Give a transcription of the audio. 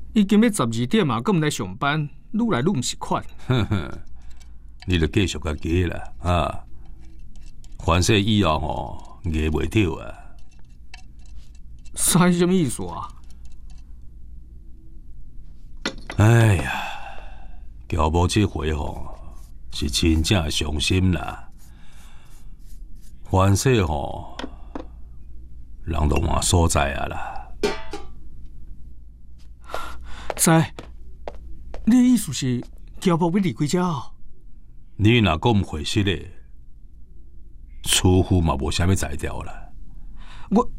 已经要12点啊，搁唔来上班，愈来愈唔是款。 哼哼，你就继续甲加啦啊！凡说以后吼，饿袂着啊。 啥什么意思啊？ 哎呀，乔某这回吼是真正伤心啦。凡说吼，人都嘛所在啊啦。 塞，你的意思是乔某要离开遮哦？ 你若讲唔回实咧，似乎嘛无啥物才调啦。 我